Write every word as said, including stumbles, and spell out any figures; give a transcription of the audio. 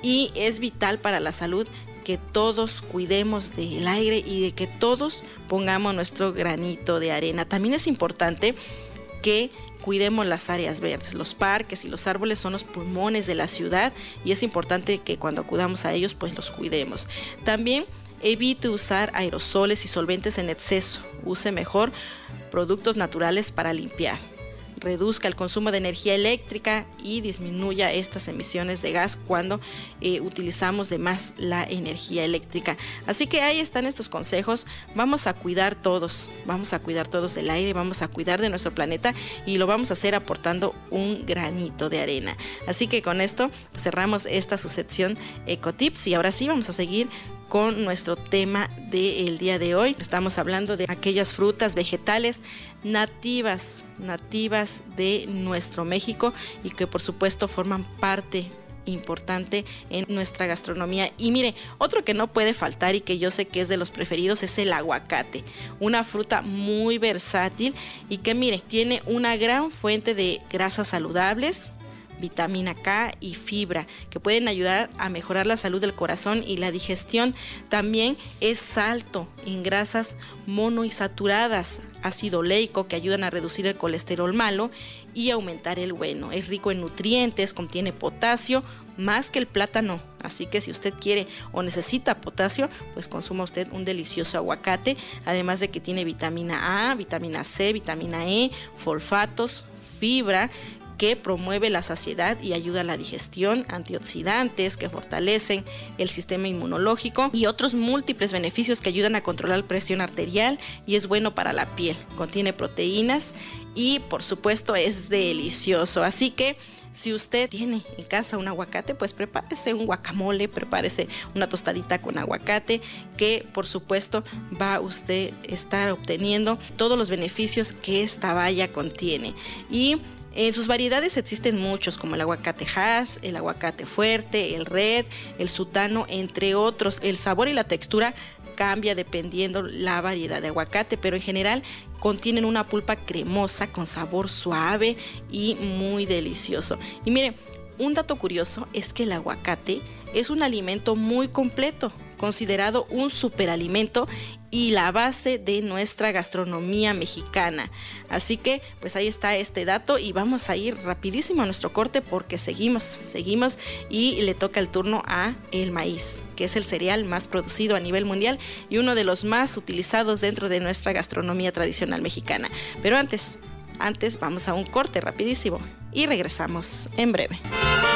y es vital para la salud que todos cuidemos del aire y de que todos pongamos nuestro granito de arena. También es importante que cuidemos las áreas verdes. Los parques y los árboles son los pulmones de la ciudad y es importante que cuando acudamos a ellos pues los cuidemos. También evite usar aerosoles y solventes en exceso. Use mejor productos naturales para limpiar. Reduzca el consumo de energía eléctrica y disminuya estas emisiones de gas cuando eh, utilizamos de más la energía eléctrica. Así que ahí están estos consejos. Vamos a cuidar todos, vamos a cuidar todos del aire, vamos a cuidar de nuestro planeta y lo vamos a hacer aportando un granito de arena. Así que con esto pues, cerramos esta su sección Ecotips y ahora sí vamos a seguir con nuestro tema del día de hoy. Estamos hablando de aquellas frutas, vegetales nativas, nativas de nuestro México y que por supuesto forman parte importante en nuestra gastronomía. Y mire, otro que no puede faltar y que yo sé que es de los preferidos es el aguacate, una fruta muy versátil y que mire, tiene una gran fuente de grasas saludables, vitamina K y fibra que pueden ayudar a mejorar la salud del corazón y la digestión. También es alto en grasas monoinsaturadas, ácido oleico que ayudan a reducir el colesterol malo y aumentar el bueno. Es rico en nutrientes, contiene potasio más que el plátano, así que si usted quiere o necesita potasio, pues consuma usted un delicioso aguacate, además de que tiene vitamina A, vitamina C, vitamina E, fosfatos, fibra que promueve la saciedad y ayuda a la digestión, antioxidantes que fortalecen el sistema inmunológico y otros múltiples beneficios que ayudan a controlar la presión arterial y es bueno para la piel. Contiene proteínas y por supuesto es delicioso. Así que si usted tiene en casa un aguacate, pues prepárese un guacamole, prepárese una tostadita con aguacate, que por supuesto va usted a estar obteniendo todos los beneficios que esta baya contiene. Y en sus variedades existen muchos, como el aguacate Hass, el aguacate fuerte, el red, el sultano, entre otros. El sabor y la textura cambia dependiendo la variedad de aguacate, pero en general contienen una pulpa cremosa con sabor suave y muy delicioso. Y mire, un dato curioso es que el aguacate es un alimento muy completo, considerado un superalimento y la base de nuestra gastronomía mexicana. Así que pues ahí está este dato y vamos a ir rapidísimo a nuestro corte porque seguimos, seguimos y le toca el turno a el maíz, que es el cereal más producido a nivel mundial y uno de los más utilizados dentro de nuestra gastronomía tradicional mexicana. Pero antes, antes vamos a un corte rapidísimo y regresamos en breve.